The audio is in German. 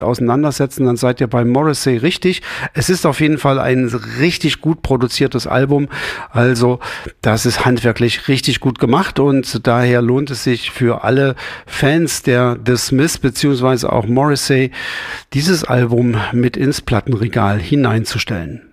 auseinandersetzen, dann seid ihr bei Morrissey richtig. Es ist auf jeden Fall ein richtig gut produziertes Album. Also das ist handwerklich richtig gut gemacht und daher lohnt es sich für alle Fans der The Smiths beziehungsweise auch Morrissey, dieses Album mit ins Plattenregal hineinzustellen.